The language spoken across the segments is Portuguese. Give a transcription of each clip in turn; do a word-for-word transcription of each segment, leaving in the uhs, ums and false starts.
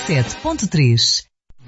sete ponto três.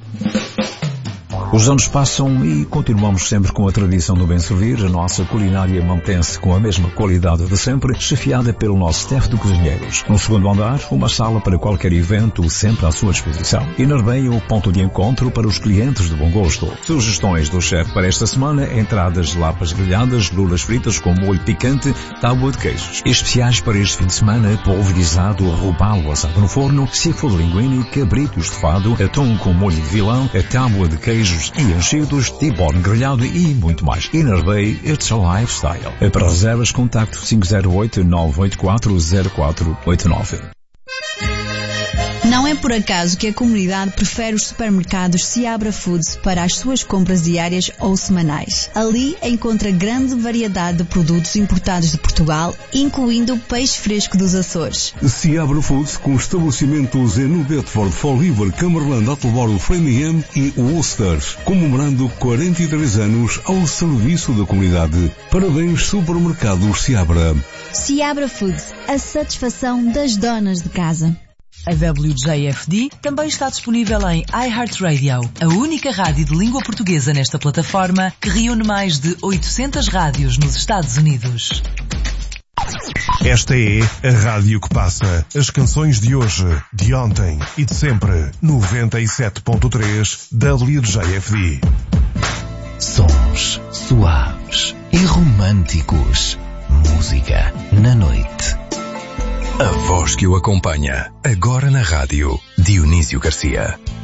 Os anos passam e continuamos sempre com a tradição do bem servir. A nossa culinária mantém-se com a mesma qualidade de sempre, chefiada pelo nosso staff de cozinheiros. No segundo andar, uma sala para qualquer evento, sempre à sua disposição. E Narbeia, o ponto de encontro para os clientes de bom gosto. Sugestões do chefe para esta semana: entradas de lapas grelhadas, lulas fritas com molho picante, tábua de queijos. Especiais para este fim de semana: polvo guisado, robalo assado no forno, seafood linguine, cabrito estofado, atum com molho de vilão, a tábua de queijos e enchidos, T-bone grelhado e muito mais. Inner Bay, it's a lifestyle. Para reservas, contacto cinco zero oito, nove oito quatro, zero quatro oito nove. Não é por acaso que a comunidade prefere os supermercados Seabra Foods para as suas compras diárias ou semanais. Ali encontra grande variedade de produtos importados de Portugal, incluindo o peixe fresco dos Açores. Seabra Foods, com estabelecimentos em New Bedford, Fall River, Cumberland, Attleboro, Framingham e Worcester, comemorando quarenta e três anos ao serviço da comunidade. Parabéns, Supermercados Seabra. Seabra Foods, a satisfação das donas de casa. A W J F D também está disponível em iHeartRadio, a única rádio de língua portuguesa nesta plataforma que reúne mais de oitocentas rádios nos Estados Unidos. Esta é a rádio que passa as canções de hoje, de ontem e de sempre. noventa e sete ponto três W J F D. Sons suaves e românticos. Música na noite. A voz que o acompanha, agora na rádio, Dionísio Garcia.